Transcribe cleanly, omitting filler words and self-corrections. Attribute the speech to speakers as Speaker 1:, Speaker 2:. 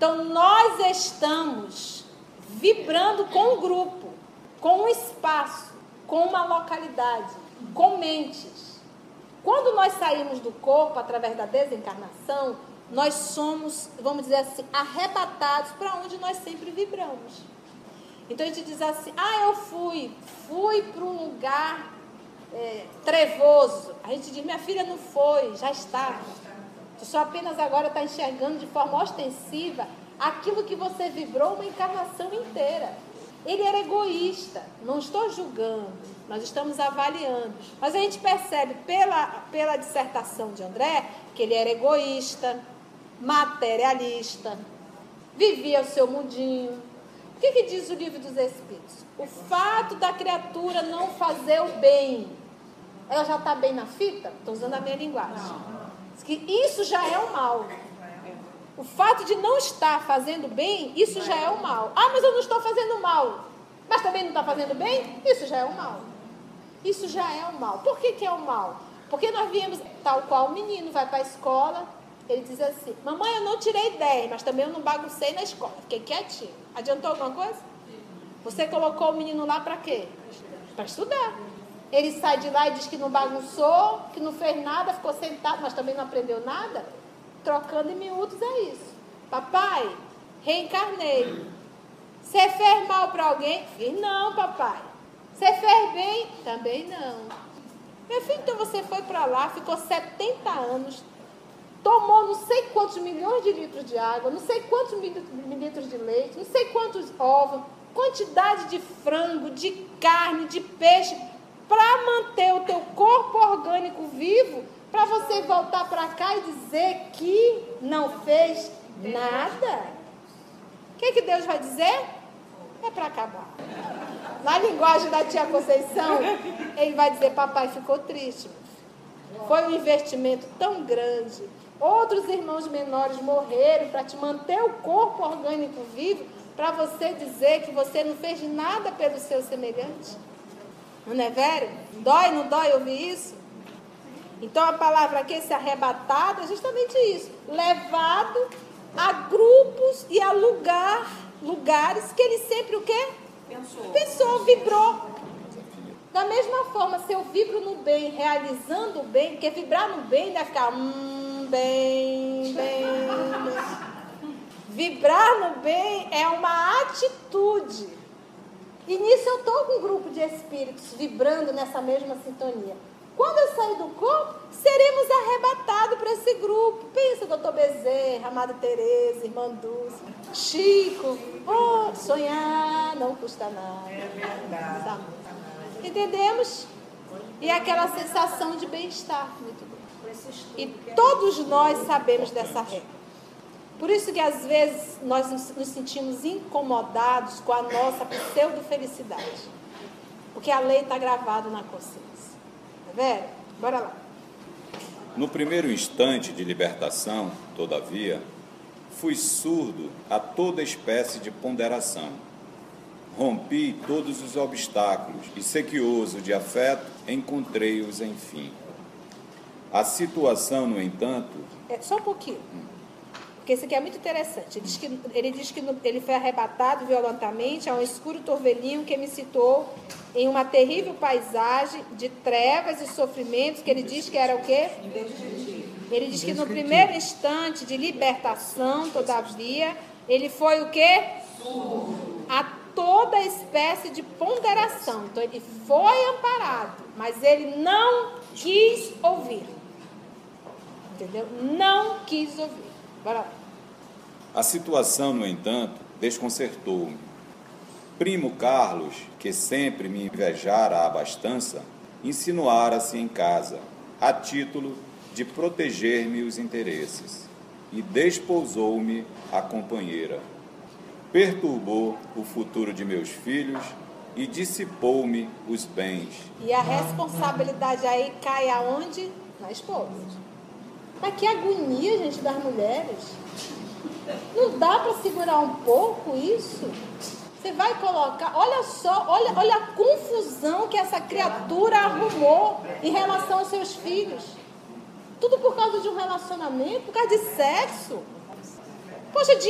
Speaker 1: Então, nós estamos vibrando com um grupo, com um espaço, com uma localidade, com mentes. Quando nós saímos do corpo através da desencarnação, nós somos, vamos dizer assim, arrebatados para onde nós sempre vibramos. Então a gente diz assim, eu fui para um lugar trevoso. A gente diz, minha filha não foi, já está. Você só apenas agora está enxergando de forma ostensiva aquilo que você vibrou uma encarnação inteira. Ele era egoísta, não estou julgando, nós estamos avaliando. Mas a gente percebe pela dissertação de André que ele era egoísta, materialista, vivia o seu mundinho. O que diz o Livro dos Espíritos? O fato da criatura não fazer o bem, ela já está bem na fita? Estou usando a minha linguagem. Diz que isso já é o mal. O fato de não estar fazendo bem, isso já é o mal. Mas eu não estou fazendo mal. Mas também não está fazendo bem? Isso já é o mal. Isso já é o mal. Por que é o mal? Porque nós viemos, tal qual o menino vai para a escola, ele diz assim, mamãe, eu não tirei 10, mas também eu não baguncei na escola. Fiquei quietinho. Adiantou alguma coisa? Você colocou o menino lá para quê? Para estudar. Ele sai de lá e diz que não bagunçou, que não fez nada, ficou sentado, mas também não aprendeu nada. Trocando em miúdos é isso. Papai, reencarnei. Você fez mal para alguém? Fiz não, papai. Você fez bem? Também não. Meu filho, então você foi para lá, ficou 70 anos, tomou não sei quantos milhões de litros de água, não sei quantos mililitros de leite, não sei quantos ovos, quantidade de frango, de carne, de peixe, para manter o teu corpo orgânico vivo, para você voltar para cá e dizer que não fez nada. O que Deus vai dizer? É para acabar. Na linguagem da tia Conceição, ele vai dizer, papai ficou triste. Foi um investimento tão grande. Outros irmãos menores morreram para te manter o corpo orgânico vivo, para você dizer que você não fez nada pelo seu semelhante. Não é velho? Dói, não dói ouvir isso? Então a palavra aqui, esse arrebatado, é justamente isso. Levado a grupos e a lugares que ele sempre o quê? Pensou, vibrou. Da mesma forma, se eu vibro no bem, realizando o bem, porque vibrar no bem deve ficar bem. Vibrar no bem é uma atitude. E nisso eu estou com um grupo de espíritos vibrando nessa mesma sintonia. Quando eu sair do corpo, seremos arrebatados para esse grupo. Pensa, doutor Bezerra, Amada Tereza, Irmã Dulce, Chico. Sonhar não custa nada.
Speaker 2: É verdade.
Speaker 1: Entendemos? E aquela sensação de bem-estar. Muito bom. E todos nós sabemos dessa regra. Por isso que às vezes nós nos sentimos incomodados com a nossa pseudo-felicidade. Porque a lei está gravada na consciência. Tá vendo? Bora lá.
Speaker 3: No primeiro instante de libertação, todavia, fui surdo a toda espécie de ponderação. Rompi todos os obstáculos e, sequioso de afeto, encontrei-os enfim. A situação, no entanto...
Speaker 1: Só um pouquinho. Porque isso aqui é muito interessante. Ele diz que ele foi arrebatado violentamente a um escuro torvelinho que me citou em uma terrível paisagem de trevas e sofrimentos, que ele diz que era o quê? Ele diz que no primeiro instante de libertação, todavia, ele foi o quê? A toda espécie de ponderação. Então, ele foi amparado, mas ele não quis ouvir. Entendeu? Não quis ouvir. Bora lá.
Speaker 3: A situação, no entanto, desconcertou-me. Primo Carlos, que sempre me invejara a abastança, insinuara-se em casa, a título de proteger-me os interesses, e desposou-me a companheira. Perturbou o futuro de meus filhos e dissipou-me os bens.
Speaker 1: E a responsabilidade aí cai aonde? Na esposa. Mas que agonia, gente, das mulheres. Não dá para segurar um pouco isso? Você vai colocar... Olha só, olha a confusão que essa criatura arrumou em relação aos seus filhos. Tudo por causa de um relacionamento, por causa de sexo. Poxa,